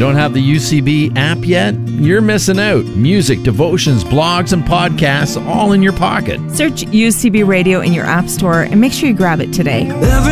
don't have the UCB app yet? You're missing out. Music, devotions, blogs, and podcasts all in your pocket. Search UCB Radio in your app store and make sure you grab it today.